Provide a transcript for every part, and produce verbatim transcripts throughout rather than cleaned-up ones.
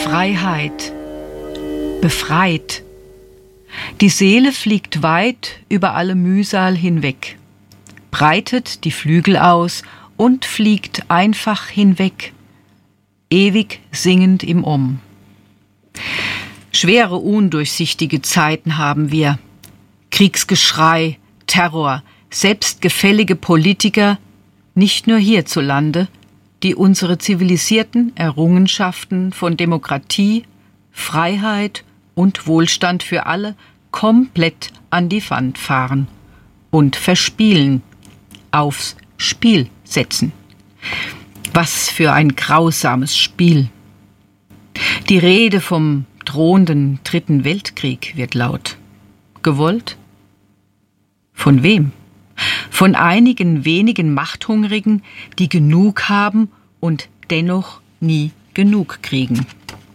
Freiheit, befreit. Die Seele fliegt weit über alle Mühsal hinweg, breitet die Flügel aus und fliegt einfach hinweg, ewig singend im Om. Schwere, undurchsichtige Zeiten haben wir. Kriegsgeschrei, Terror, selbstgefällige Politiker, nicht nur hierzulande, die unsere zivilisierten Errungenschaften von Demokratie, Freiheit und Wohlstand für alle komplett an die Wand fahren und verspielen, aufs Spiel setzen. Was für ein grausames Spiel. Die Rede vom drohenden Dritten Weltkrieg wird laut. Gewollt? Von wem? Von einigen wenigen Machthungrigen, die genug haben und dennoch nie genug kriegen.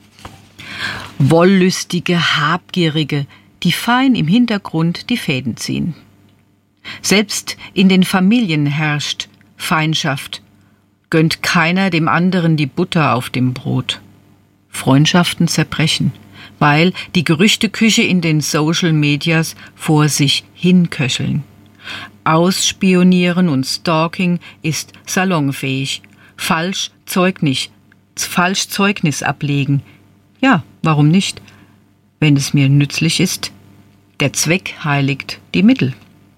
Wollüstige, Habgierige, die fein im Hintergrund die Fäden ziehen. Selbst in den Familien herrscht Feindschaft, gönnt keiner dem anderen die Butter auf dem Brot. Freundschaften zerbrechen, weil die Gerüchteküche in den Social Medias vor sich hinköcheln. Ausspionieren und Stalking ist salonfähig. Falsch Zeugnis, falsch Zeugnis ablegen. Ja, warum nicht? Wenn es mir nützlich ist. Der Zweck heiligt die Mittel.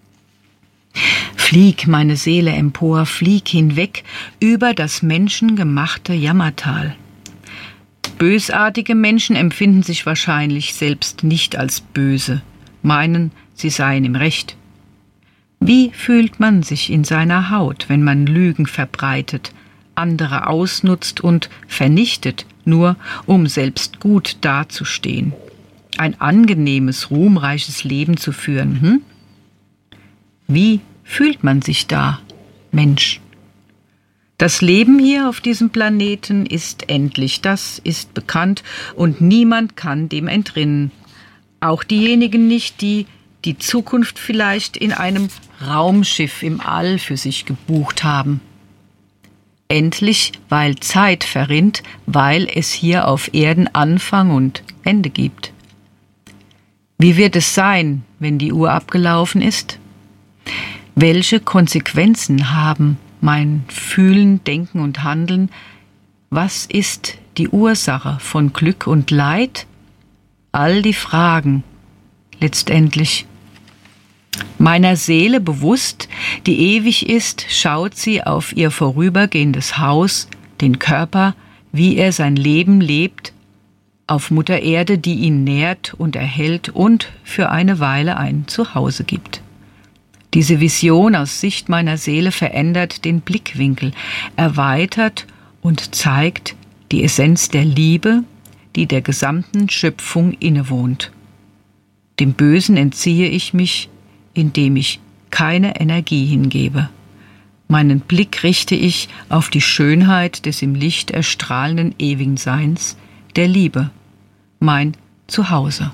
Flieg, meine Seele, empor, flieg hinweg über das menschengemachte Jammertal. Bösartige Menschen empfinden sich wahrscheinlich selbst nicht als böse, meinen, sie seien im Recht. Wie fühlt man sich in seiner Haut, wenn man Lügen verbreitet, andere ausnutzt und vernichtet, nur um selbst gut dazustehen? Ein angenehmes, ruhmreiches Leben zu führen, hm? Wie fühlt man sich da, Mensch? Das Leben hier auf diesem Planeten ist endlich, das ist bekannt und niemand kann dem entrinnen. Auch diejenigen nicht, die die Zukunft vielleicht in einem Raumschiff im All für sich gebucht haben. Endlich, weil Zeit verrinnt, weil es hier auf Erden Anfang und Ende gibt. Wie wird es sein, wenn die Uhr abgelaufen ist? Welche Konsequenzen haben mein Fühlen, Denken und Handeln? Was ist die Ursache von Glück und Leid? All die Fragen, letztendlich. Meiner Seele bewusst, die ewig ist, schaut sie auf ihr vorübergehendes Haus, den Körper, wie er sein Leben lebt, auf Mutter Erde, die ihn nährt und erhält und für eine Weile ein Zuhause gibt. Diese Vision aus Sicht meiner Seele verändert den Blickwinkel, erweitert und zeigt die Essenz der Liebe, die der gesamten Schöpfung innewohnt. Dem Bösen entziehe ich mich, indem ich keine Energie hingebe. Meinen Blick richte ich auf die Schönheit des im Licht erstrahlenden ewigen Seins, der Liebe, mein Zuhause.